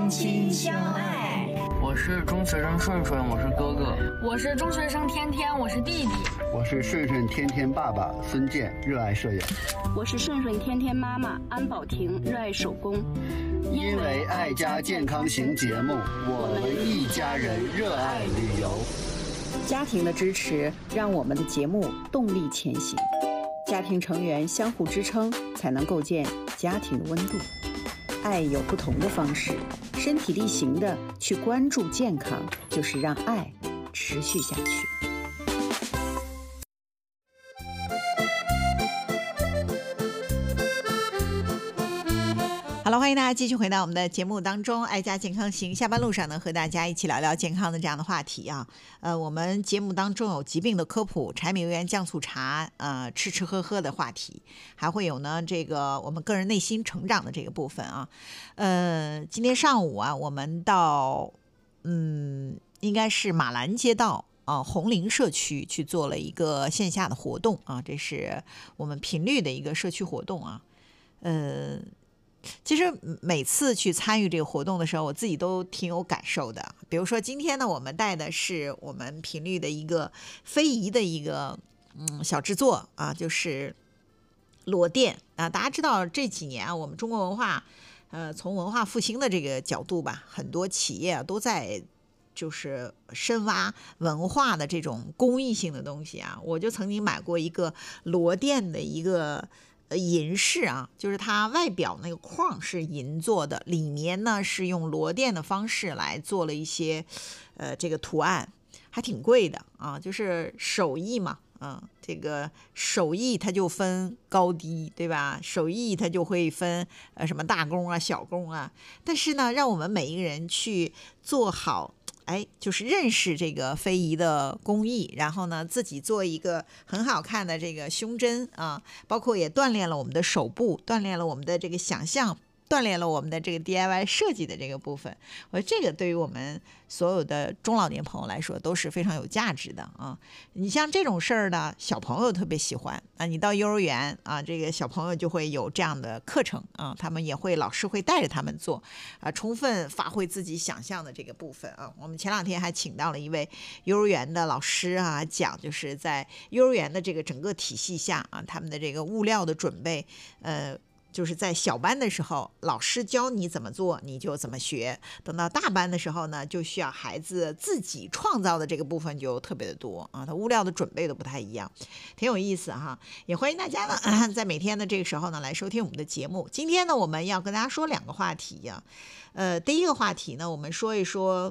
相亲相爱。 我是中学生顺顺，我是哥哥。 我是中学生天天，我是弟弟。 我是顺顺天天爸爸孙健，热爱摄影。 我是顺顺天天妈妈安宝婷，热爱手工。 因为爱家健康行节目，我们一家人热爱旅游。 家庭的支持让我们的节目动力前行，家庭成员相互支撑，才能构建家庭的温度。爱有不同的方式，身体力行的去关注健康，就是让爱持续下去。 好了，欢迎大家继续回到我们的节目当中，爱家健康行。下班路上呢，和大家一起聊聊健康的这样的话题啊。我们节目当中有疾病的科普、柴米油盐酱醋茶，吃吃喝喝的话题，还会有呢这个我们个人内心成长的这个部分啊。今天上午啊，我们到应该是马兰街道红林社区去做了一个线下的活动啊，这是我们频率的一个社区活动啊。其实每次去参与这个活动的时候，我自己都挺有感受的。比如说今天呢，我们带的是我们频率的一个非遗的一个小制作啊，就是螺钿啊。大家知道这几年啊，我们中国文化从文化复兴的这个角度吧，很多企业啊都在就是深挖文化的这种公益性的东西啊。我就曾经买过一个螺钿的一个银饰啊，就是它外表那个框是银做的，里面呢是用螺钿的方式来做了一些这个图案，还挺贵的啊，就是手艺嘛。这个手艺它就分高低，对吧？手艺它就会分什么大工啊、小工啊。但是呢，让我们每一个人去做好，就是认识这个非遗的工艺，然后呢，自己做一个很好看的这个胸针啊，包括也锻炼了我们的手部，锻炼了我们的这个想象，锻炼了我们的这个 DIY 设计的这个部分。我觉得这个对于我们所有的中老年朋友来说都是非常有价值的啊。你像这种事儿呢，小朋友特别喜欢啊。你到幼儿园啊，这个小朋友就会有这样的课程啊，他们也会老师会带着他们做啊，充分发挥自己想象的这个部分啊。我们前两天还请到了一位幼儿园的老师啊，讲就是在幼儿园的这个整个体系下啊，他们的这个物料的准备，就是在小班的时候，老师教你怎么做，你就怎么学。等到大班的时候呢，就需要孩子自己创造的这个部分就特别的多啊，它物料的准备都不太一样，挺有意思哈。也欢迎大家呢，在每天的这个时候呢，来收听我们的节目。今天呢，我们要跟大家说两个话题呀。第一个话题呢，我们说一说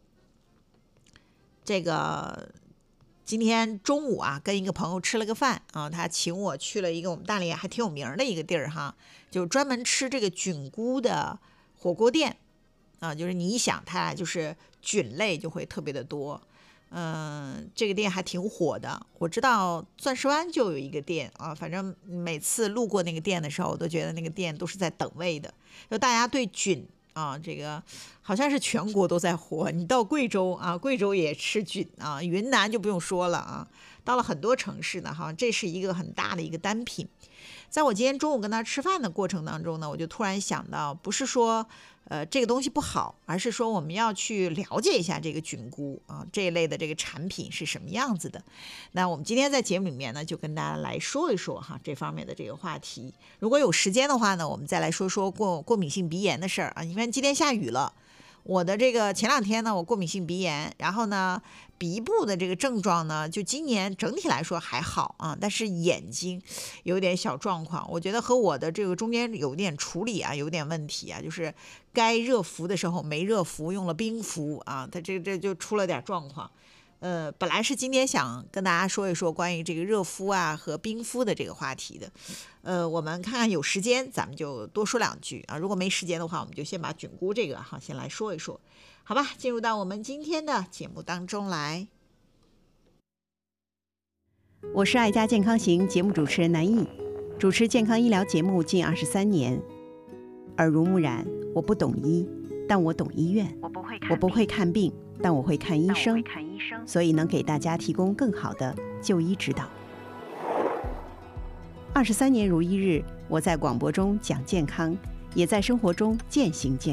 这个。今天中午啊，跟一个朋友吃了个饭啊，他请我去了一个我们大连还挺有名的一个地儿哈，就专门吃这个菌菇的火锅店啊，就是你一想它就是菌类就会特别的多，这个店还挺火的。我知道钻石湾就有一个店啊，反正每次路过那个店的时候，我都觉得那个店都是在等位的，就大家对菌。这个好像是全国都在火。你到贵州啊，贵州也吃菌啊，云南就不用说了啊。到了很多城市呢，这是一个很大的一个单品。在我今天中午跟他吃饭的过程当中呢，我就突然想到，不是说这个东西不好，而是说我们要去了解一下这个菌菇啊这一类的这个产品是什么样子的。那我们今天在节目里面呢，就跟大家来说一说这方面的这个话题。如果有时间的话呢，我们再来说说过敏性鼻炎的事儿啊。因为今天下雨了。我的这个前两天呢，我过敏性鼻炎，然后呢，鼻部的这个症状呢，就今年整体来说还好啊，但是眼睛有点小状况，我觉得和我的这个中间有点处理啊，有点问题啊，就是该热敷的时候没热敷，用了冰敷啊，它这就出了点状况。本来是今天想跟大家说一说关于这个热敷啊和冰敷的这个话题的，我们看看有时间咱们就多说两句啊，如果没时间的话，我们就先把菌菇这个先来说一说，好吧？进入到我们今天的节目当中来。 我是爱家健康行节目主持人南艺，主持健康医疗节目近23年，耳濡目染，我不懂医，但我懂医院，我不会看病，但我会看医生，所以能给大家提供更好的就医指导。23年如一日，我在广播中讲健康，也在生活中践行健康。